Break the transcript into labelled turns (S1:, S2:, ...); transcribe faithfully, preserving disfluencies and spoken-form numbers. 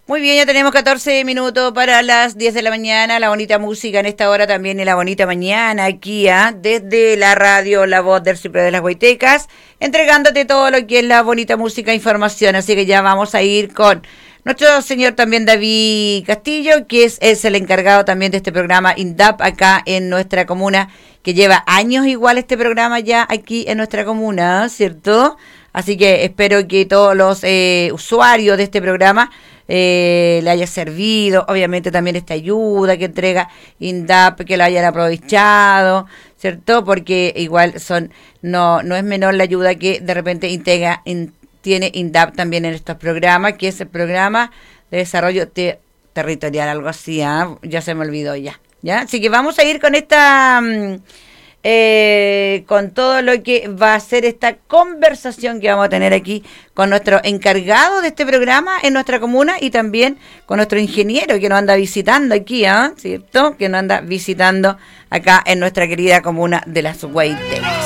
S1: Muy bien, ya tenemos catorce minutos para las diez de la mañana, la bonita música en esta hora también y la bonita mañana aquí, ¿eh? Desde la radio La Voz del Cipre de las Huaytecas, entregándote todo lo que es la bonita música e información, así que ya vamos a ir con nuestro señor también David Castillo, que es, es el encargado también de este programa INDAP acá en nuestra comuna, que lleva años igual este programa ya aquí en nuestra comuna, ¿cierto? Así que espero que todos los eh, usuarios de este programa Eh, le haya servido, obviamente también esta ayuda que entrega INDAP, que lo hayan aprovechado, ¿cierto? Porque igual son no no es menor la ayuda que de repente integra, in, tiene INDAP también en estos programas, que es el programa de desarrollo te, territorial, algo así, ¿eh? Ya se me olvidó ya, ¿ya? Así que vamos a ir con esta... Um, Eh, con todo lo que va a ser esta conversación que vamos a tener aquí con nuestro encargado de este programa en nuestra comuna y también con nuestro ingeniero que nos anda visitando aquí, ¿eh? ¿Cierto? Que nos anda visitando acá en nuestra querida comuna de Las Huaytecas.